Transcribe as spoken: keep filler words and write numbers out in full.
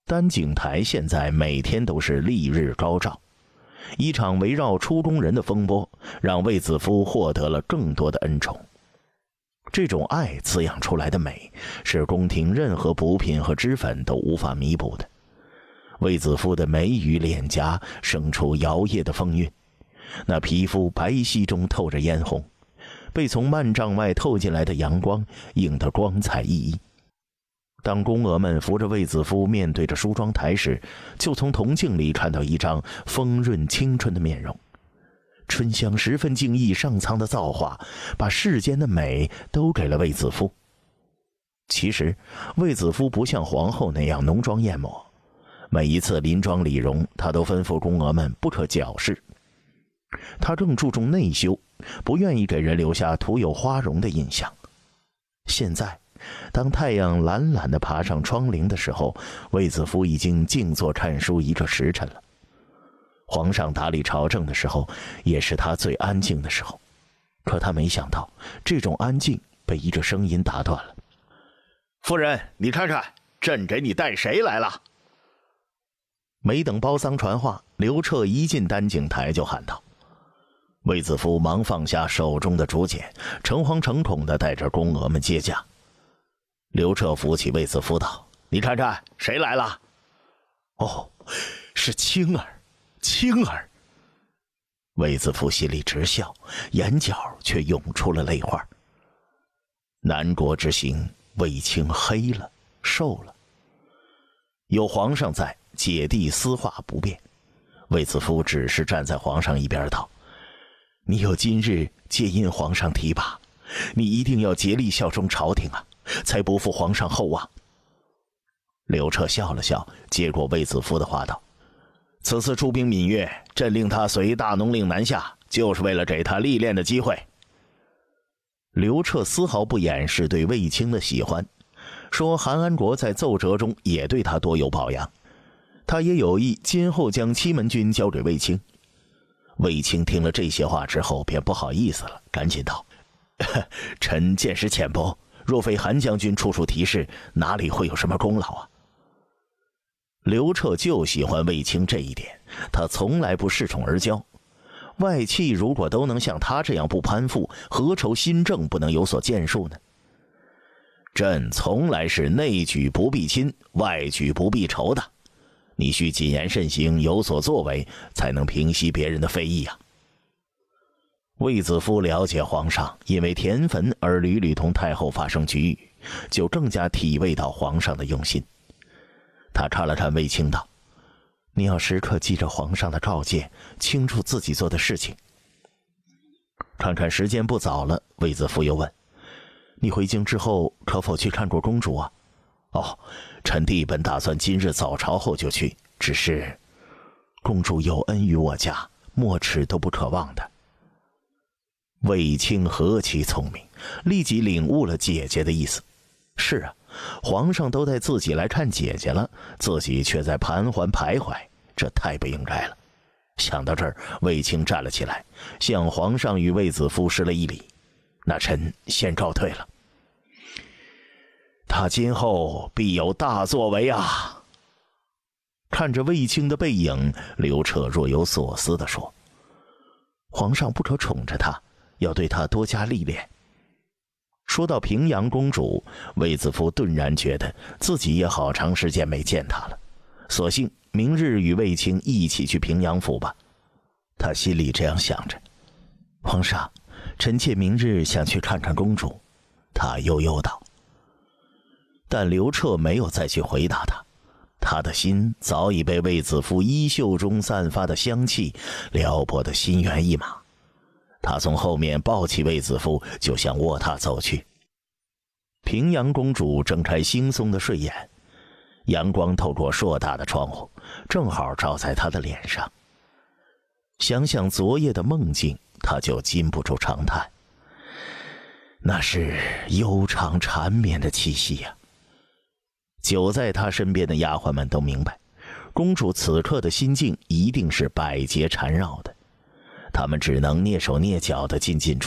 丹景台现在每天都是丽日高照，一场围绕初中人的风波，让卫子夫获得了更多的恩宠。这种爱滋养出来的美，是宫廷任何补品和脂粉都无法弥补的。卫子夫的眉宇脸颊生出摇曳的风韵，那皮肤白皙中透着嫣红，被从幔帐外透进来的阳光映得光彩熠熠。当宫娥们扶着卫子夫面对着梳妆台时，就从铜镜里看到一张丰润青春的面容。春香十分惊异上苍的造化，把世间的美都给了卫子夫。其实卫子夫不像皇后那样浓妆艳抹，每一次临妆理容，他都吩咐宫娥们不可矫饰。他更注重内修，不愿意给人留下徒有花容的印象。现在当太阳懒懒地爬上窗棂的时候，卫子夫已经静坐看书一个时辰了。皇上打理朝政的时候，也是他最安静的时候。可他没想到，这种安静被一个声音打断了。 夫人，你看看，朕给你带谁来了？ 没等包桑传话，刘彻一进丹景台就喊道。卫子夫忙放下手中的竹简，诚惶诚恐地带着宫娥们接驾。刘彻扶起卫子夫道：“ 你看看，谁来了？”“ 哦，是青儿，青儿。”卫子夫心里直笑，眼角却涌出了泪花。南国之行，卫青黑了，瘦了。有皇上在，姐弟私话不便。卫子夫只是站在皇上一边道：“你有今日，皆因皇上提拔，你一定要竭力效忠朝廷啊，才不负皇上厚望。”刘彻笑了笑，接过卫子夫的话道：“此次出兵闽越，朕令他随大农令南下，就是为了给他历练的机会。”刘彻丝毫不掩饰对卫青的喜欢，说韩安国在奏折中也对他多有保养，他也有意今后将七门军交给卫青。卫青听了这些话之后便不好意思了，赶紧道：“臣见识浅薄，若非韩将军处处提示，哪里会有什么功劳啊？”刘彻就喜欢卫青这一点，他从来不恃宠而骄。外戚如果都能像他这样不攀附，何愁新政不能有所建树呢？朕从来是内举不避亲，外举不避仇的。你需谨言慎行，有所作为，才能平息别人的非议啊。卫子夫了解皇上因为田汾而屡屡同太后发生局域，就更加体味到皇上的用心。他看了看卫青道：“你要时刻记着皇上的告诫，清楚自己做的事情。”看看时间不早了，卫子夫又问：“你回京之后可否去看过公主啊？”“哦，臣弟本打算今日早朝后就去，只是公主有恩于我家，没齿都不可忘的。”卫青何其聪明，立即领悟了姐姐的意思。是啊，皇上都带自己来看姐姐了，自己却在盘桓徘徊，这太不应该了。想到这儿，卫青站了起来，向皇上与卫子夫施了一礼：“那臣先告退了。”他今后必有大作为啊！看着卫青的背影，刘彻若有所思地说：“皇上不可宠着他，要对他多加历练。”说到平阳公主，卫子夫顿然觉得自己也好长时间没见她了，索性明日与卫青一起去平阳府吧。他心里这样想着。皇上，臣妾明日想去看看公主。他悠悠道。但刘彻没有再去回答他，他的心早已被卫子夫衣袖中散发的香气撩拨得心猿意马。他从后面抱起卫子夫，就向卧榻走去。平阳公主睁开惺忪的睡眼，阳光透过硕大的窗户，正好照在她的脸上。想想昨夜的梦境，她就禁不住长叹，那是悠长缠绵的气息呀、啊。久在她身边的丫鬟们都明白，公主此刻的心境一定是百劫缠绕的，他们只能蹑手蹑脚地进进出